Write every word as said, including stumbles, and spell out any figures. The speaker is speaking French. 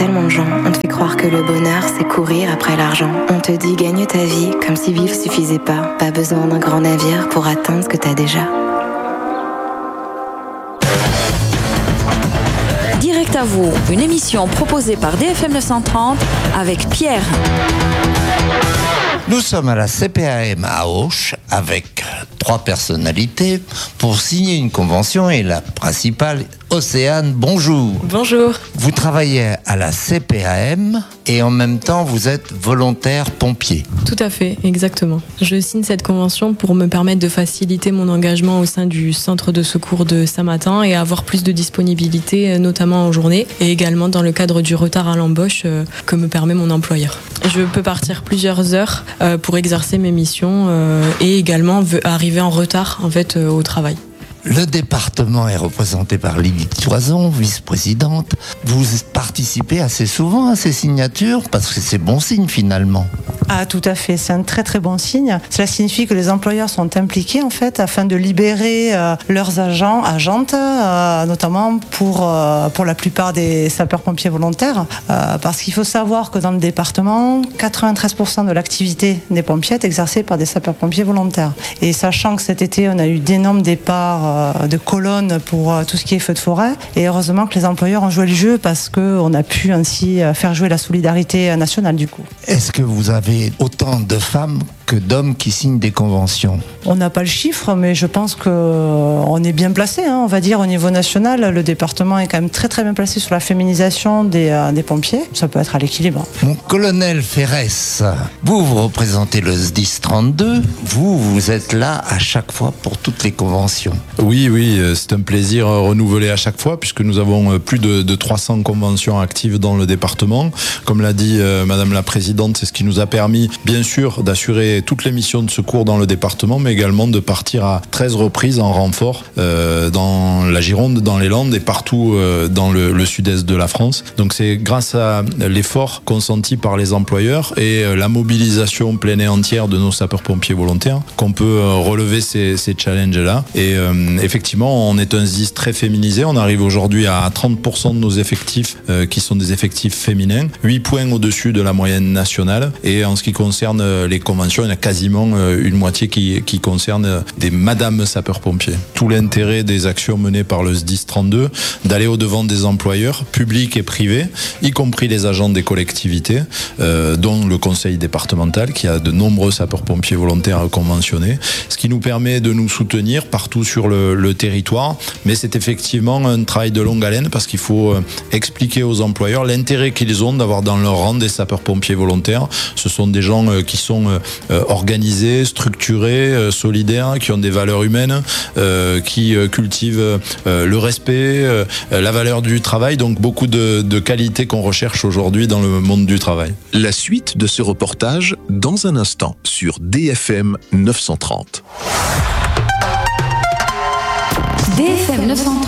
tellement de gens. On te fait croire que le bonheur, c'est courir après l'argent. On te dit gagne ta vie, comme si vivre suffisait pas. Pas besoin d'un grand navire pour atteindre ce que t'as déjà. Direct à vous, une émission proposée par D F M neuf cent trente avec Pierre. Nous sommes à la C P A M à Auch avec trois personnalités pour signer une convention et la principale, Océane, bonjour. Bonjour. Vous travaillez à la C P A M et en même temps vous êtes volontaire pompier. Tout à fait, exactement. Je signe cette convention pour me permettre de faciliter mon engagement au sein du centre de secours de Saint-Martin et avoir plus de disponibilité, notamment en journée, et également dans le cadre du retard à l'embauche euh, que me permet mon employeur. Je peux partir plusieurs heures euh, pour exercer mes missions euh, et également arriver en retard en fait euh, au travail. Le département est représenté par Lily Toison, vice-présidente. Vous participez assez souvent à ces signatures parce que c'est bon signe finalement. Ah, tout à fait, c'est un très très bon signe. Cela signifie que les employeurs sont impliqués en fait afin de libérer euh, leurs agents, agentes, euh, notamment pour, euh, pour la plupart des sapeurs-pompiers volontaires. Euh, parce qu'il faut savoir que dans le département, quatre-vingt-treize pour cent de l'activité des pompiers est exercée par des sapeurs-pompiers volontaires. Et sachant que cet été, on a eu d'énormes départs euh, de colonnes pour euh, tout ce qui est feu de forêt, et heureusement que les employeurs ont joué le jeu parce qu'on a pu ainsi faire jouer la solidarité nationale du coup. Est-ce que vous avez autant de femmes que d'hommes qui signent des conventions? On n'a pas le chiffre, mais je pense qu'on est bien placé, hein, on va dire au niveau national. Le département est quand même très très bien placé sur la féminisation des, euh, des pompiers. Ça peut être à l'équilibre. Mon colonel Ferrès, vous, vous représentez le S D I S trente-deux. Vous, vous êtes là à chaque fois pour toutes les conventions. Oui, oui, c'est un plaisir renouvelé à chaque fois puisque nous avons plus de, de trois cents conventions actives dans le département. Comme l'a dit euh, Madame la Présidente, c'est ce qui nous a permis, bien sûr, d'assurer toutes les missions de secours dans le département, mais également de partir à treize reprises en renfort euh, dans la Gironde, dans les Landes et partout euh, dans le, le sud-est de la France. Donc c'est grâce à l'effort consenti par les employeurs et euh, la mobilisation pleine et entière de nos sapeurs-pompiers volontaires qu'on peut euh, relever ces, ces challenges-là. Et euh, effectivement, on est un S D I S très féminisé. On arrive aujourd'hui à trente pour cent de nos effectifs euh, qui sont des effectifs féminins, huit points au-dessus de la moyenne nationale. Et en ce qui concerne les conventions, il y a quasiment une moitié qui, qui concerne des madames sapeurs-pompiers. Tout l'intérêt des actions menées par le S D I S trente-deux, d'aller au-devant des employeurs, publics et privés, y compris les agents des collectivités, euh, dont le conseil départemental, qui a de nombreux sapeurs-pompiers volontaires conventionnés, ce qui nous permet de nous soutenir partout sur le, le territoire. Mais c'est effectivement un travail de longue haleine parce qu'il faut expliquer aux employeurs l'intérêt qu'ils ont d'avoir dans leur rang des sapeurs-pompiers volontaires. Ce sont des gens qui sont organisés, structurés, solidaires, qui ont des valeurs humaines, qui cultivent le respect, la valeur du travail, donc beaucoup de, de qualités qu'on recherche aujourd'hui dans le monde du travail. La suite de ce reportage dans un instant sur D F M neuf cent trente. D F M neuf cent trente.